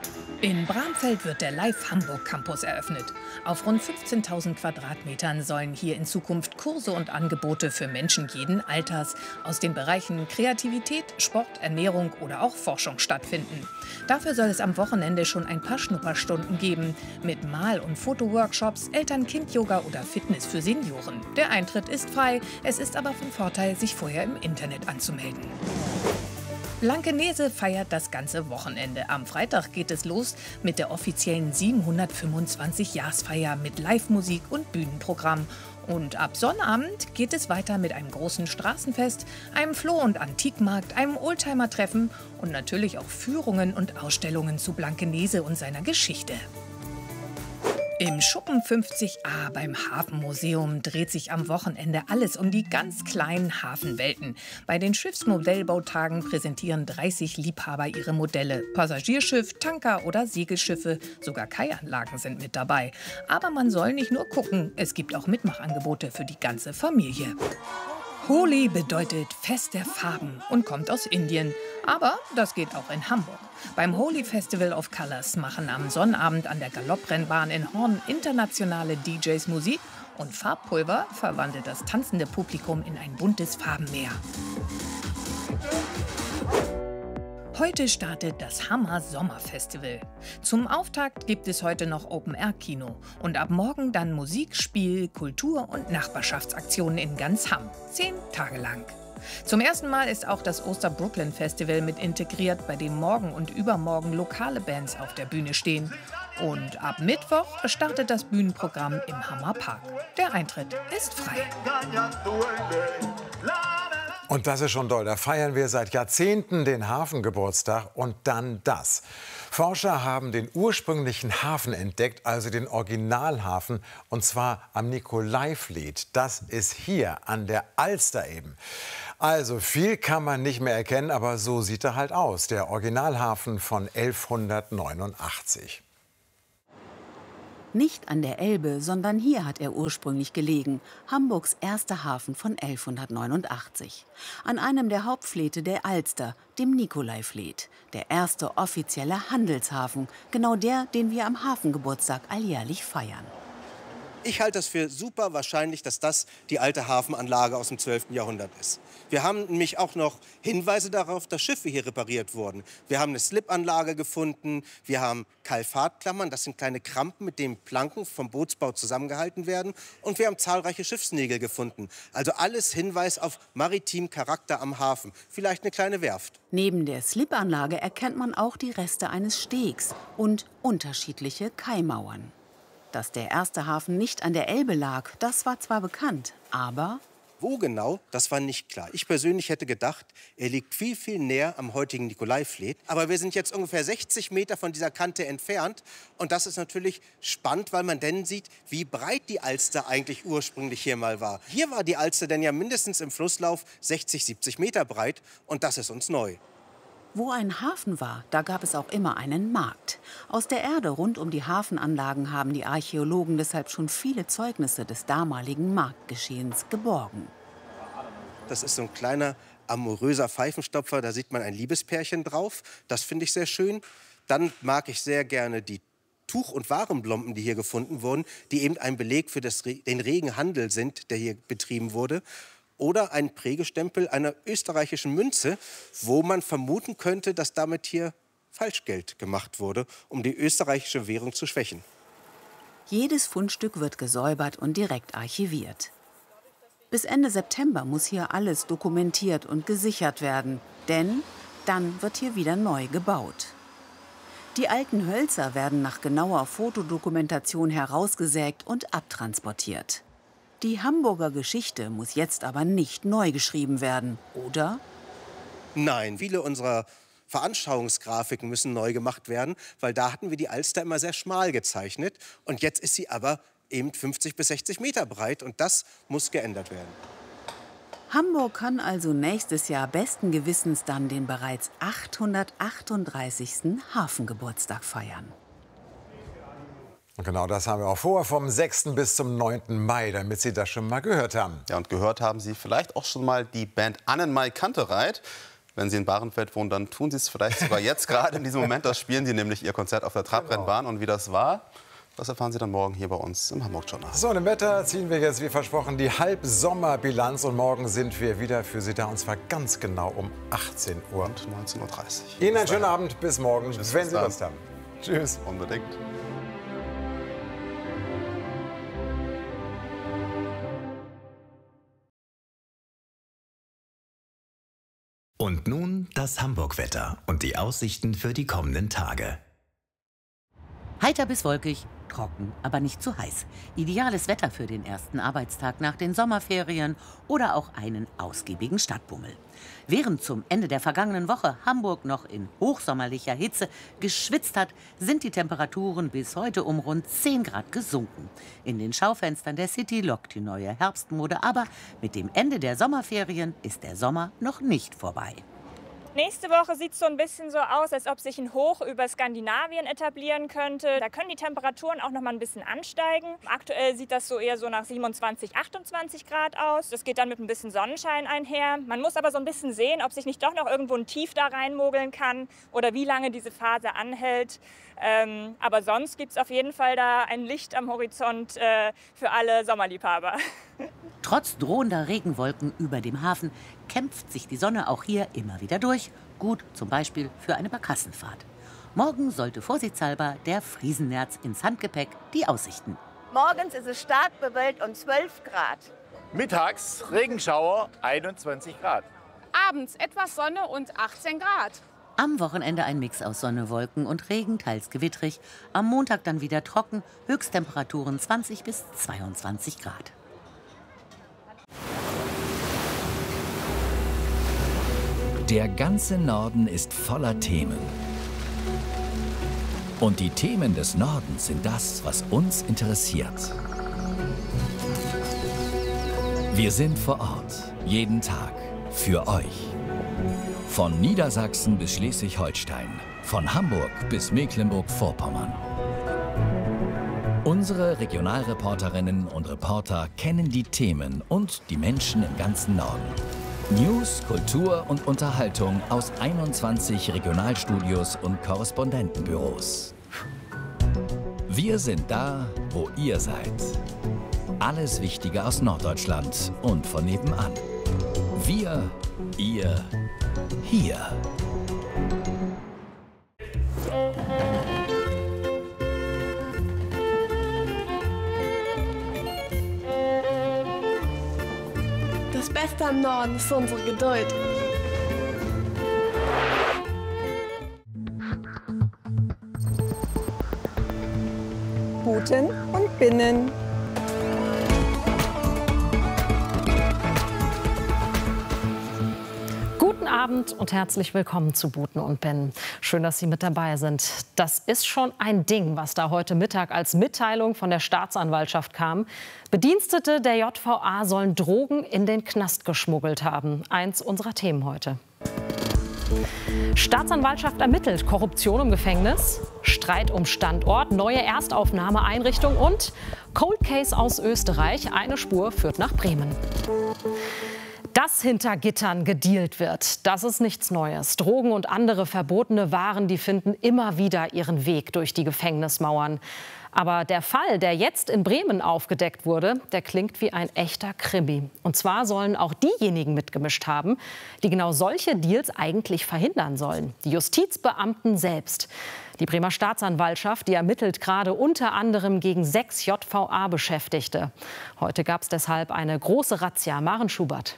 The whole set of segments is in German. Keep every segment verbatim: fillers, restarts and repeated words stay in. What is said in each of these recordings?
In Bramfeld wird der Live Hamburg Campus eröffnet. Auf rund fünfzehntausend Quadratmetern sollen hier in Zukunft Kurse und Angebote für Menschen jeden Alters aus den Bereichen Kreativität, Sport, Ernährung oder auch Forschung stattfinden. Dafür soll es am Wochenende schon ein paar Schnupperstunden geben mit Mal- und Fotoworkshops, Eltern-Kind-Yoga oder Fitness für Senioren. Der Eintritt ist frei, es ist aber von Vorteil, sich vorher im Internet anzumelden. Blankenese feiert das ganze Wochenende. Am Freitag geht es los mit der offiziellen siebenhundertfünfundzwanzig-Jahresfeier mit Live-Musik und Bühnenprogramm. Und ab Sonnabend geht es weiter mit einem großen Straßenfest, einem Floh- und Antikmarkt, einem Oldtimer-Treffen und natürlich auch Führungen und Ausstellungen zu Blankenese und seiner Geschichte. Im Schuppen fünfzig a beim Hafenmuseum dreht sich am Wochenende alles um die ganz kleinen Hafenwelten. Bei den Schiffsmodellbautagen präsentieren dreißig Liebhaber ihre Modelle. Passagierschiff, Tanker oder Segelschiffe, sogar Kaianlagen sind mit dabei. Aber man soll nicht nur gucken, es gibt auch Mitmachangebote für die ganze Familie. Holi bedeutet Fest der Farben und kommt aus Indien. Aber das geht auch in Hamburg. Beim Holi Festival of Colors machen am Sonnabend an der Galopprennbahn in Horn internationale D Js Musik und Farbpulver verwandelt das tanzende Publikum in ein buntes Farbenmeer. Heute startet das Hammer Sommerfestival. Zum Auftakt gibt es heute noch Open-Air-Kino und ab morgen dann Musik, Spiel, Kultur und Nachbarschaftsaktionen in ganz Hamm. Zehn Tage lang. Zum ersten Mal ist auch das Oster-Brooklyn-Festival mit integriert, bei dem morgen und übermorgen lokale Bands auf der Bühne stehen. Und ab Mittwoch startet das Bühnenprogramm im Hammerpark. Der Eintritt ist frei. Und das ist schon toll. Da feiern wir seit Jahrzehnten den Hafengeburtstag und dann das. Forscher haben den ursprünglichen Hafen entdeckt, also den Originalhafen, und zwar am Nikolaivlied. Das ist hier an der Alster eben. Also viel kann man nicht mehr erkennen, aber so sieht er halt aus, der Originalhafen von elfhundertneunundachtzig. Nicht an der Elbe, sondern hier hat er ursprünglich gelegen, Hamburgs erster Hafen von elfhundertneunundachtzig. An einem der Hauptflete der Alster, dem Nikolaivlied, der erste offizielle Handelshafen, genau der, den wir am Hafengeburtstag alljährlich feiern. Ich halte es für super wahrscheinlich, dass das die alte Hafenanlage aus dem zwölften Jahrhundert ist. Wir haben nämlich auch noch Hinweise darauf, dass Schiffe hier repariert wurden. Wir haben eine Slipanlage gefunden, wir haben Kalfatklammern, das sind kleine Krampen, mit denen Planken vom Bootsbau zusammengehalten werden. Und wir haben zahlreiche Schiffsnägel gefunden. Also alles Hinweis auf maritimen Charakter am Hafen. Vielleicht eine kleine Werft. Neben der Slipanlage erkennt man auch die Reste eines Stegs und unterschiedliche Kaimauern. Dass der erste Hafen nicht an der Elbe lag, das war zwar bekannt, aber... Wo genau, das war nicht klar. Ich persönlich hätte gedacht, er liegt viel, viel näher am heutigen Nikolaivlied. Aber wir sind jetzt ungefähr sechzig Meter von dieser Kante entfernt. Und das ist natürlich spannend, weil man dann sieht, wie breit die Alster eigentlich ursprünglich hier mal war. Hier war die Alster denn ja mindestens im Flusslauf sechzig, siebzig Meter breit. Und das ist uns neu. Wo ein Hafen war, da gab es auch immer einen Markt. Aus der Erde rund um die Hafenanlagen haben die Archäologen deshalb schon viele Zeugnisse des damaligen Marktgeschehens geborgen. Das ist so ein kleiner, amoröser Pfeifenstopfer, da sieht man ein Liebespärchen drauf. Das finde ich sehr schön. Dann mag ich sehr gerne die Tuch- und Warenblomben, die hier gefunden wurden, die eben ein Beleg für das, den regen Handel sind, der hier betrieben wurde. Oder ein Prägestempel einer österreichischen Münze, wo man vermuten könnte, dass damit hier Falschgeld gemacht wurde, um die österreichische Währung zu schwächen. Jedes Fundstück wird gesäubert und direkt archiviert. Bis Ende September muss hier alles dokumentiert und gesichert werden, denn dann wird hier wieder neu gebaut. Die alten Hölzer werden nach genauer Fotodokumentation herausgesägt und abtransportiert. Die Hamburger Geschichte muss jetzt aber nicht neu geschrieben werden, oder? Nein, viele unserer Veranschauungsgrafiken müssen neu gemacht werden, weil da hatten wir die Alster immer sehr schmal gezeichnet. Und jetzt ist sie aber eben fünfzig bis sechzig Meter breit und das muss geändert werden. Hamburg kann also nächstes Jahr besten Gewissens dann den bereits achthundertachtunddreißigsten Hafengeburtstag feiern. Und genau das haben wir auch vor, vom sechsten bis zum neunten Mai, damit Sie das schon mal gehört haben. Ja, und gehört haben Sie vielleicht auch schon mal die Band Annenmai Kantereit. Wenn Sie in Bahrenfeld wohnen, dann tun Sie es vielleicht sogar jetzt gerade in diesem Moment. Da spielen Sie nämlich Ihr Konzert auf der Trabrennbahn. Und wie das war, das erfahren Sie dann morgen hier bei uns im Hamburg-Journal. So, und im Wetter ziehen wir jetzt, wie versprochen, die Halbsommerbilanz. Und morgen sind wir wieder für Sie da, und zwar ganz genau um achtzehn Uhr. Und neunzehn Uhr dreißig. Ihnen einen schönen Abend. Bis morgen, Tschüss, wenn bis Sie dann. Lust haben. Tschüss. Unbedingt. Und nun das Hamburg-Wetter und die Aussichten für die kommenden Tage. Heiter bis wolkig, trocken, aber nicht zu heiß. Ideales Wetter für den ersten Arbeitstag nach den Sommerferien oder auch einen ausgiebigen Stadtbummel. Während zum Ende der vergangenen Woche Hamburg noch in hochsommerlicher Hitze geschwitzt hat, sind die Temperaturen bis heute um rund zehn Grad gesunken. In den Schaufenstern der City lockt die neue Herbstmode, aber mit dem Ende der Sommerferien ist der Sommer noch nicht vorbei. Nächste Woche sieht es so ein bisschen so aus, als ob sich ein Hoch über Skandinavien etablieren könnte. Da können die Temperaturen auch noch mal ein bisschen ansteigen. Aktuell sieht das so eher so nach siebenundzwanzig, achtundzwanzig Grad aus. Das geht dann mit ein bisschen Sonnenschein einher. Man muss aber so ein bisschen sehen, ob sich nicht doch noch irgendwo ein Tief da reinmogeln kann oder wie lange diese Phase anhält. Ähm, aber sonst gibt es auf jeden Fall da ein Licht am Horizont äh, für alle Sommerliebhaber. Trotz drohender Regenwolken über dem Hafen kämpft sich die Sonne auch hier immer wieder durch. Gut zum Beispiel für eine Barkassenfahrt. Morgen sollte vorsichtshalber der Friesennerz ins Handgepäck die Aussichten. Morgens ist es stark bewölkt und zwölf Grad. Mittags Regenschauer, einundzwanzig Grad. Abends etwas Sonne und achtzehn Grad. Am Wochenende ein Mix aus Sonne, Wolken und Regen, teils gewittrig. Am Montag dann wieder trocken, Höchsttemperaturen zwanzig bis zweiundzwanzig Grad. Der ganze Norden ist voller Themen. Und die Themen des Nordens sind das, was uns interessiert. Wir sind vor Ort, jeden Tag, für euch. Von Niedersachsen bis Schleswig-Holstein, von Hamburg bis Mecklenburg-Vorpommern. Unsere Regionalreporterinnen und Reporter kennen die Themen und die Menschen im ganzen Norden. News, Kultur und Unterhaltung aus einundzwanzig Regionalstudios und Korrespondentenbüros. Wir sind da, wo ihr seid. Alles Wichtige aus Norddeutschland und von nebenan. Wir, ihr, hier. Das Beste am Norden ist unsere Geduld. Buten und Binnen. Guten Abend und herzlich willkommen zu Buten und Binnen. Schön, dass Sie mit dabei sind. Das ist schon ein Ding, was da heute Mittag als Mitteilung von der Staatsanwaltschaft kam. Bedienstete der J V A sollen Drogen in den Knast geschmuggelt haben. Eins unserer Themen heute. Staatsanwaltschaft ermittelt Korruption im Gefängnis, Streit um Standort, neue Erstaufnahmeeinrichtung und Cold Case aus Österreich. Eine Spur führt nach Bremen. Dass hinter Gittern gedealt wird, das ist nichts Neues. Drogen und andere verbotene Waren, die finden immer wieder ihren Weg durch die Gefängnismauern. Aber der Fall, der jetzt in Bremen aufgedeckt wurde, der klingt wie ein echter Krimi. Und zwar sollen auch diejenigen mitgemischt haben, die genau solche Deals eigentlich verhindern sollen. Die Justizbeamten selbst. Die Bremer Staatsanwaltschaft, die ermittelt gerade unter anderem gegen sechs J V A-Beschäftigte. Heute gab es deshalb eine große Razzia. Maren Schubert.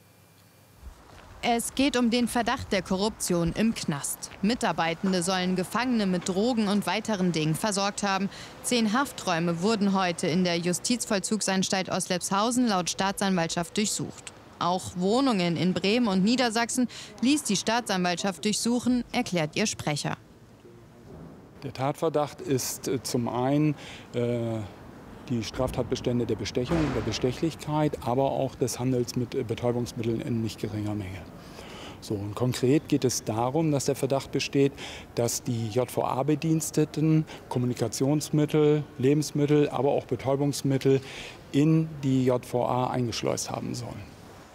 Es geht um den Verdacht der Korruption im Knast. Mitarbeitende sollen Gefangene mit Drogen und weiteren Dingen versorgt haben. Zehn Hafträume wurden heute in der Justizvollzugsanstalt Oslepshausen laut Staatsanwaltschaft durchsucht. Auch Wohnungen in Bremen und Niedersachsen ließ die Staatsanwaltschaft durchsuchen, erklärt ihr Sprecher. Der Tatverdacht ist äh, zum einen äh die Straftatbestände der Bestechung, der Bestechlichkeit, aber auch des Handels mit Betäubungsmitteln in nicht geringer Menge. So, und konkret geht es darum, dass der Verdacht besteht, dass die J V A-Bediensteten Kommunikationsmittel, Lebensmittel, aber auch Betäubungsmittel in die J V A eingeschleust haben sollen.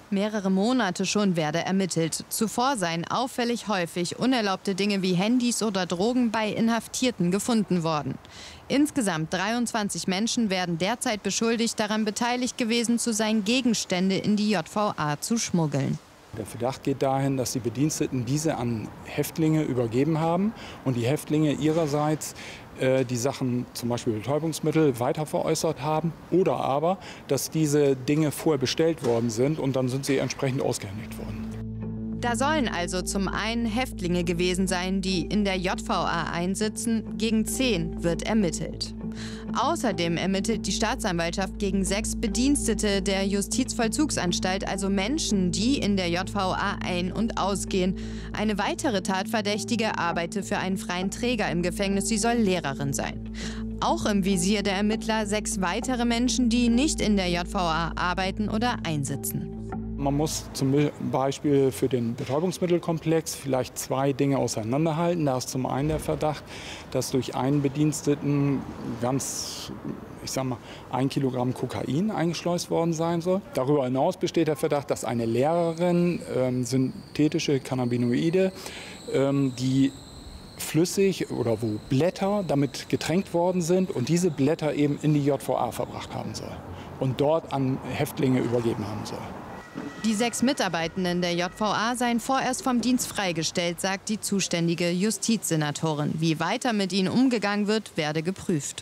Mehrere Monate schon werde ermittelt. Zuvor seien auffällig häufig unerlaubte Dinge wie Handys oder Drogen bei Inhaftierten gefunden worden. Insgesamt dreiundzwanzig Menschen werden derzeit beschuldigt, daran beteiligt gewesen zu sein, Gegenstände in die J V A zu schmuggeln. Der Verdacht geht dahin, dass die Bediensteten diese an Häftlinge übergeben haben und die Häftlinge ihrerseits äh, die Sachen, zum Beispiel Betäubungsmittel, weiter veräußert haben oder aber, dass diese Dinge vorher bestellt worden sind und dann sind sie entsprechend ausgehändigt worden. Da sollen also zum einen Häftlinge gewesen sein, die in der J V A einsitzen. Gegen zehn wird ermittelt. Außerdem ermittelt die Staatsanwaltschaft gegen sechs Bedienstete der Justizvollzugsanstalt, also Menschen, die in der J V A ein- und ausgehen. Eine weitere Tatverdächtige arbeite für einen freien Träger im Gefängnis. Sie soll Lehrerin sein. Auch im Visier der Ermittler sechs weitere Menschen, die nicht in der J V A arbeiten oder einsitzen. Man muss zum Beispiel für den Betäubungsmittelkomplex vielleicht zwei Dinge auseinanderhalten. Da ist zum einen der Verdacht, dass durch einen Bediensteten ganz, ich sag mal, ein Kilogramm Kokain eingeschleust worden sein soll. Darüber hinaus besteht der Verdacht, dass eine Lehrerin ähm, synthetische Cannabinoide, ähm, die flüssig oder wo Blätter damit getränkt worden sind und diese Blätter eben in die J V A verbracht haben soll und dort an Häftlinge übergeben haben soll. Die sechs Mitarbeitenden der J V A seien vorerst vom Dienst freigestellt, sagt die zuständige Justizsenatorin. Wie weiter mit ihnen umgegangen wird, werde geprüft.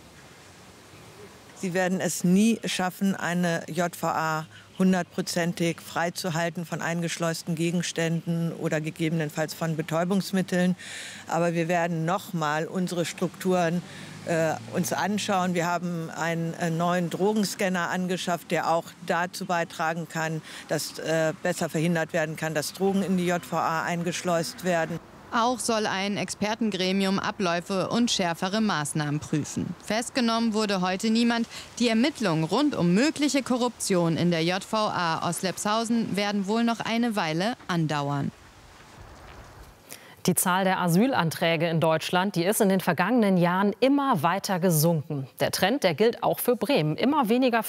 Sie werden es nie schaffen, eine J V A hundertprozentig freizuhalten von eingeschleusten Gegenständen oder gegebenenfalls von Betäubungsmitteln. Aber wir werden noch mal unsere Strukturen äh, uns anschauen. Wir haben einen äh, neuen Drogenscanner angeschafft, der auch dazu beitragen kann, dass äh, besser verhindert werden kann, dass Drogen in die J V A eingeschleust werden. Auch soll ein Expertengremium Abläufe und schärfere Maßnahmen prüfen. Festgenommen wurde heute niemand. Die Ermittlungen rund um mögliche Korruption in der J V A Oslepshausen werden wohl noch eine Weile andauern. Die Zahl der Asylanträge in Deutschland, die ist in den vergangenen Jahren immer weiter gesunken. Der Trend, der gilt auch für Bremen. Immer weniger